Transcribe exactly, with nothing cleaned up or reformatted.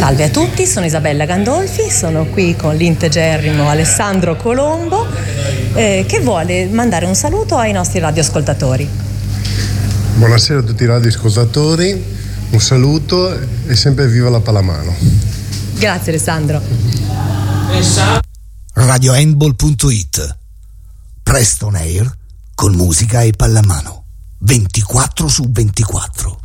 Salve a tutti, sono Isabella Gandolfi, sono qui con l'integerrimo Alessandro Colombo eh, che vuole mandare un saluto ai nostri radioascoltatori. Buonasera a tutti i radioascoltatori, un saluto e sempre viva la pallamano. Grazie Alessandro. radio handball punto it, Presto on Air con musica e pallamano ventiquattro su ventiquattro.